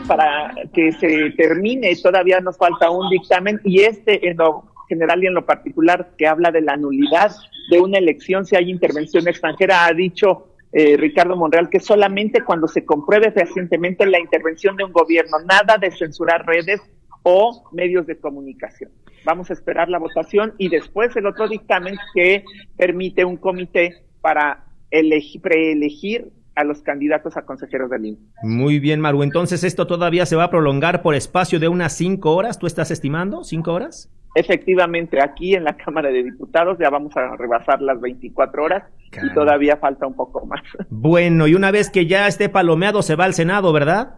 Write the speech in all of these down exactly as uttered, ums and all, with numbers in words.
para que se termine, todavía nos falta un dictamen, y este en lo general y en lo particular que habla de la nulidad de una elección si hay intervención extranjera. Ha dicho eh, Ricardo Monreal que solamente cuando se compruebe fehacientemente la intervención de un gobierno, nada de censurar redes o medios de comunicación. Vamos a esperar la votación y después el otro dictamen que permite un comité para elegir, preelegir a los candidatos a consejeros del I N E. Muy bien, Maru. Entonces, ¿esto todavía se va a prolongar por espacio de unas cinco horas? ¿Tú estás estimando cinco horas? Efectivamente, aquí en la Cámara de Diputados ya vamos a rebasar las veinticuatro horas. Caray. Y todavía falta un poco más. Bueno, y una vez que ya esté palomeado, se va al Senado, ¿verdad?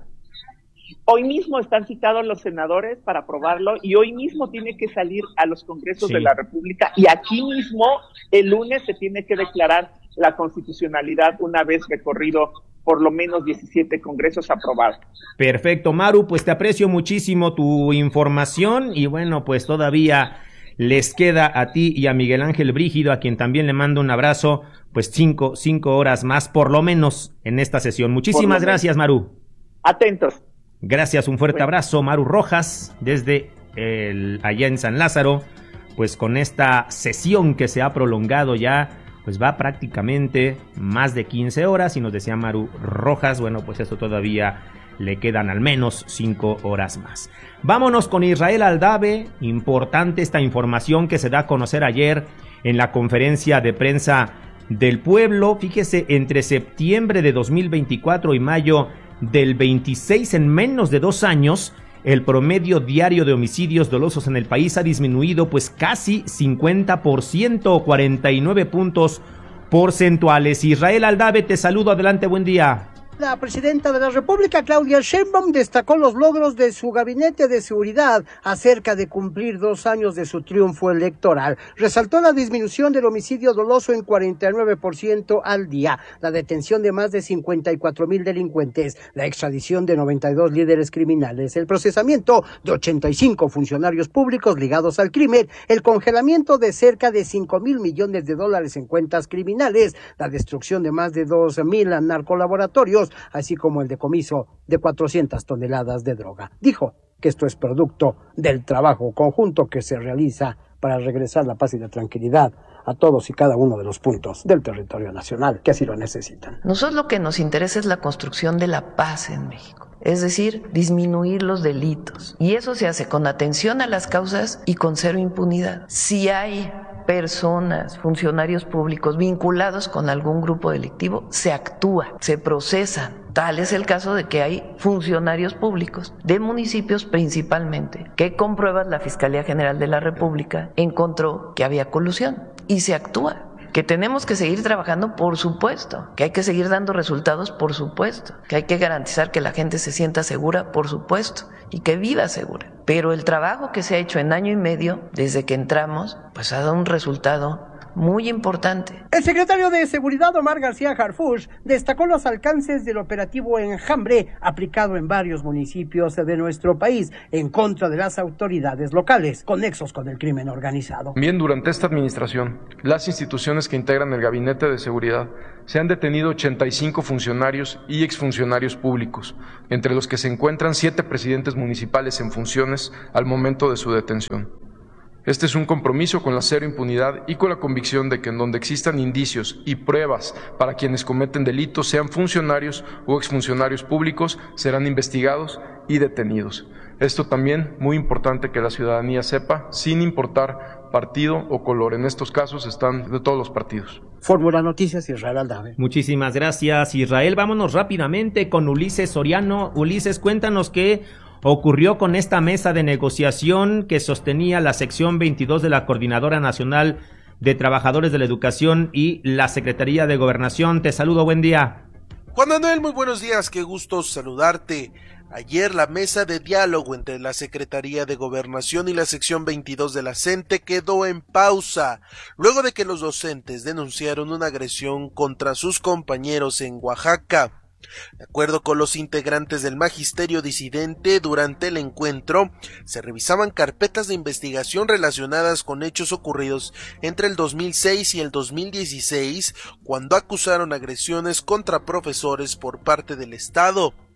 Hoy mismo están citados los senadores para aprobarlo y hoy mismo tiene que salir a los congresos sí. de la República, y aquí mismo el lunes se tiene que declarar la constitucionalidad una vez recorrido por lo menos diecisiete congresos aprobados. Perfecto, Maru, pues te aprecio muchísimo tu información y bueno, pues todavía les queda a ti y a Miguel Ángel Brígido, a quien también le mando un abrazo, pues cinco, cinco horas más por lo menos en esta sesión. Muchísimas gracias, Maru. Atentos. Gracias, un fuerte bueno. abrazo, Maru Rojas, desde el, allá en San Lázaro, pues con esta sesión que se ha prolongado ya, pues va prácticamente más de quince horas, y nos decía Maru Rojas, bueno, pues eso todavía le quedan al menos cinco horas más. Vámonos con Israel Aldave, importante esta información que se da a conocer ayer en la conferencia de prensa del pueblo. Fíjese, entre septiembre de dos mil veinticuatro y mayo del veintiséis, en menos de dos años, el promedio diario de homicidios dolosos en el país ha disminuido pues casi cincuenta por ciento, o cuarenta y nueve puntos porcentuales. Israel Aldave, te saludo, adelante, buen día. La presidenta de la República, Claudia Sheinbaum, destacó los logros de su gabinete de seguridad acerca de cumplir dos años de su triunfo electoral. Resaltó la disminución del homicidio doloso en cuarenta y nueve por ciento al día, la detención de más de cincuenta y cuatro mil delincuentes, la extradición de noventa y dos líderes criminales, el procesamiento de ochenta y cinco funcionarios públicos ligados al crimen, el congelamiento de cerca de cinco mil millones de dólares en cuentas criminales, la destrucción de más de dos mil narcolaboratorios, así como el decomiso de cuatrocientas toneladas de droga. Dijo que esto es producto del trabajo conjunto que se realiza para regresar la paz y la tranquilidad a todos y cada uno de los puntos del territorio nacional que así lo necesitan. Nosotros lo que nos interesa es la construcción de la paz en México, es decir, disminuir los delitos. Y eso se hace con atención a las causas y con cero impunidad. Si hay personas, funcionarios públicos vinculados con algún grupo delictivo, se actúa, se procesan. Tal es el caso de que hay funcionarios públicos de municipios principalmente que con pruebas la Fiscalía General de la República encontró que había colusión y se actúa. Que tenemos que seguir trabajando, por supuesto, que hay que seguir dando resultados, por supuesto, que hay que garantizar que la gente se sienta segura, por supuesto, y que viva segura. Pero el trabajo que se ha hecho en año y medio, desde que entramos, pues ha dado un resultado muy importante. El secretario de Seguridad, Omar García Harfuch, destacó los alcances del operativo Enjambre, aplicado en varios municipios de nuestro país, en contra de las autoridades locales, con nexos con el crimen organizado. Bien, durante esta administración, las instituciones que integran el Gabinete de Seguridad se han detenido ochenta y cinco funcionarios y exfuncionarios públicos, entre los que se encuentran siete presidentes municipales en funciones al momento de su detención. Este es un compromiso con la cero impunidad y con la convicción de que en donde existan indicios y pruebas para quienes cometen delitos, sean funcionarios o exfuncionarios públicos, serán investigados y detenidos. Esto también muy importante que la ciudadanía sepa, sin importar partido o color. En estos casos están de todos los partidos. Fórmula Noticias, Israel Aldave. Muchísimas gracias, Israel. Vámonos rápidamente con Ulises Soriano. Ulises, cuéntanos qué ocurrió con esta mesa de negociación que sostenía la sección veintidós de la Coordinadora Nacional de Trabajadores de la Educación y la Secretaría de Gobernación. Te saludo, buen día. Juan Manuel, muy buenos días, qué gusto saludarte. Ayer la mesa de diálogo entre la Secretaría de Gobernación y la sección veintidós de la CENTE quedó en pausa, luego de que los docentes denunciaron una agresión contra sus compañeros en Oaxaca. De acuerdo con los integrantes del magisterio disidente, durante el encuentro se revisaban carpetas de investigación relacionadas con hechos ocurridos entre el dos mil seis y el dos mil dieciséis, cuando acusaron agresiones contra profesores por parte del Estado.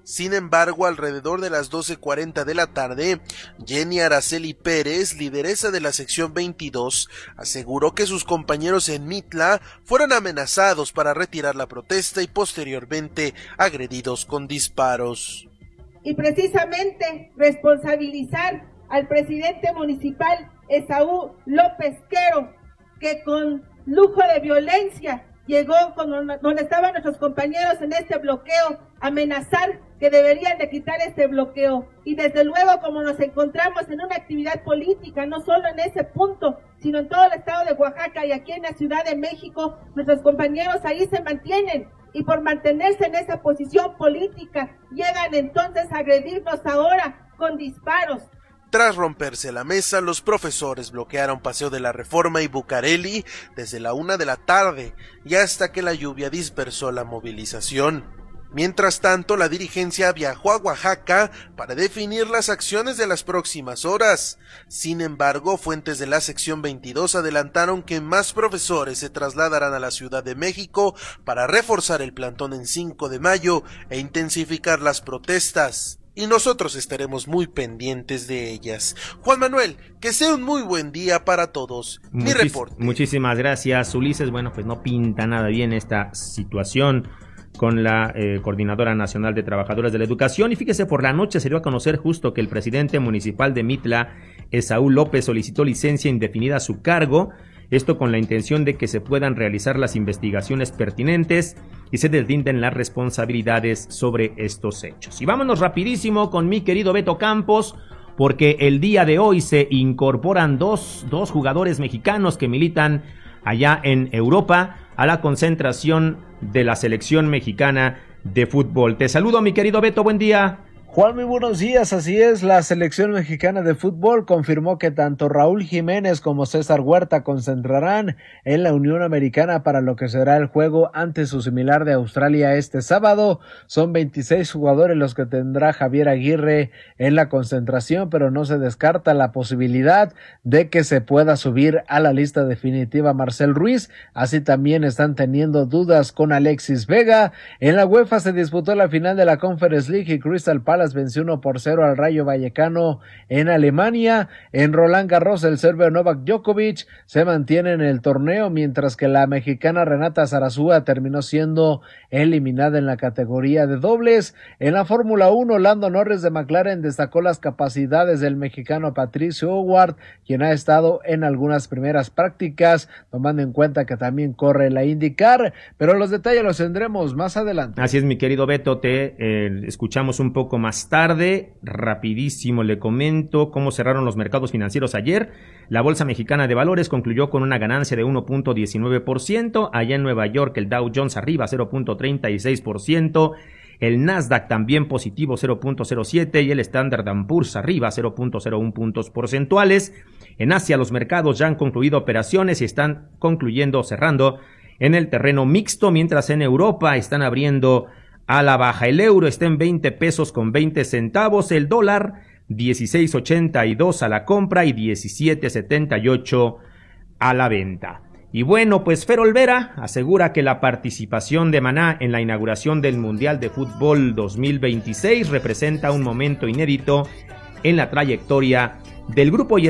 Sin embargo, alrededor de las doce cuarenta de la tarde, Jenny Araceli Pérez, lideresa de la sección veintidós, aseguró que sus compañeros en Mitla fueron amenazados para retirar la protesta y posteriormente agredidos con disparos. Y precisamente responsabilizar al presidente municipal Esaú López Quero, que con lujo de violencia llegó con donde estaban nuestros compañeros en este bloqueo, amenazar que deberían de quitar este bloqueo. Y desde luego, como nos encontramos en una actividad política, no solo en ese punto, sino en todo el estado de Oaxaca y aquí en la Ciudad de México, nuestros compañeros ahí se mantienen. Y por mantenerse en esa posición política, llegan entonces a agredirnos ahora con disparos. Tras romperse la mesa, los profesores bloquearon Paseo de la Reforma y Bucareli desde la una de la tarde y hasta que la lluvia dispersó la movilización. Mientras tanto, la dirigencia viajó a Oaxaca para definir las acciones de las próximas horas. Sin embargo, fuentes de la sección veintidós adelantaron que más profesores se trasladarán a la Ciudad de México para reforzar el plantón en cinco de mayo e intensificar las protestas. Y nosotros estaremos muy pendientes de ellas. Juan Manuel, que sea un muy buen día para todos. Mi Muchis- reporte. Muchísimas gracias, Ulises. Bueno, pues no pinta nada bien esta situación con la eh, Coordinadora Nacional de Trabajadoras de la Educación. Y fíjese, por la noche se dio a conocer justo que el presidente municipal de Mitla, Esaú López, solicitó licencia indefinida a su cargo. Esto con la intención de que se puedan realizar las investigaciones pertinentes y se deslinden las responsabilidades sobre estos hechos. Y vámonos rapidísimo con mi querido Beto Campos, porque el día de hoy se incorporan dos, dos jugadores mexicanos que militan allá en Europa a la concentración de la selección mexicana de fútbol. Te saludo, mi querido Beto, buen día. Juan, muy buenos días. Así es, la selección mexicana de fútbol confirmó que tanto Raúl Jiménez como César Huerta concentrarán en la Unión Americana para lo que será el juego ante su similar de Australia este sábado. Son veintiséis jugadores los que tendrá Javier Aguirre en la concentración, pero no se descarta la posibilidad de que se pueda subir a la lista definitiva Marcel Ruiz. Así también están teniendo dudas con Alexis Vega. En la UEFA se disputó la final de la Conference League y Crystal Palace venció uno por cero al Rayo Vallecano en Alemania. En Roland Garros, el serbio Novak Djokovic se mantiene en el torneo, mientras que la mexicana Renata Zarazúa terminó siendo eliminada en la categoría de dobles. En la Fórmula uno, Lando Norris de McLaren destacó las capacidades del mexicano Patricio Howard, quien ha estado en algunas primeras prácticas, tomando en cuenta que también corre la IndyCar, pero los detalles los tendremos más adelante. Así es, mi querido Beto, te eh, escuchamos un poco más tarde. Rapidísimo le comento cómo cerraron los mercados financieros ayer. La Bolsa Mexicana de Valores concluyó con una ganancia de uno punto diecinueve por ciento. Allá en Nueva York el Dow Jones arriba cero punto treinta y seis por ciento. El Nasdaq también positivo cero punto cero siete y el Standard and Poor's arriba cero punto cero uno puntos porcentuales. En Asia los mercados ya han concluido operaciones y están concluyendo, cerrando en el terreno mixto, mientras en Europa están abriendo a la baja. El euro está en veinte pesos con veinte centavos, el dólar dieciséis ochenta y dos a la compra y diecisiete setenta y ocho a la venta. Y bueno, pues Fer Olvera asegura que la participación de Maná en la inauguración del Mundial de Fútbol dos mil veintiséis representa un momento inédito en la trayectoria del grupo y